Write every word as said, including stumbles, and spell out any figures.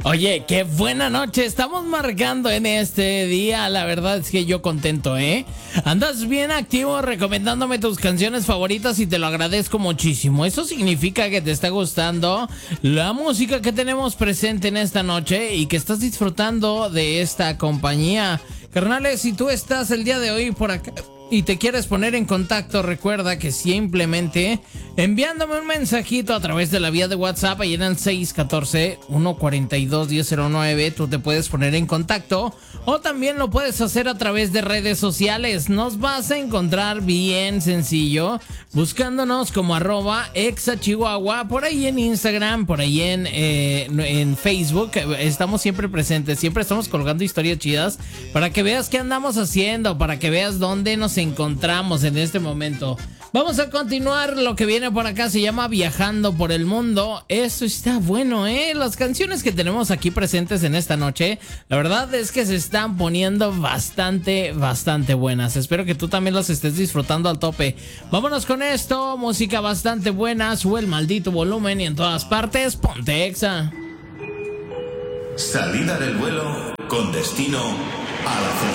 Oye, qué buena noche estamos marcando en este día. La verdad es que yo contento, ¿eh? Andas bien activo recomendándome tus canciones favoritas y te lo agradezco muchísimo. Eso significa que te está gustando la música que tenemos presente en esta noche y que estás disfrutando de esta compañía. Carnales, si tú estás el día de hoy por acá y te quieres poner en contacto, recuerda que simplemente enviándome un mensajito a través de la vía de WhatsApp, ahí en el seis uno cuatro, uno cuatro dos, uno cero cero nueve, tú te puedes poner en contacto, o también lo puedes hacer a través de redes sociales. Nos vas a encontrar bien sencillo buscándonos como arroba exachihuahua, por ahí en Instagram, por ahí en, eh, en Facebook. Estamos siempre presentes, siempre estamos colgando historias chidas para que veas qué andamos haciendo, para que veas dónde nos encontramos en este momento. Vamos a continuar. Lo que viene por acá se llama Viajando por el Mundo. Eso está bueno, ¿eh? Las canciones que tenemos aquí presentes en esta noche, la verdad es que se están poniendo bastante, bastante buenas. Espero que tú también las estés disfrutando al tope. Vámonos con esto, música bastante buena. Sube el maldito volumen y en todas partes, ponte Exa. Salida del vuelo con destino a la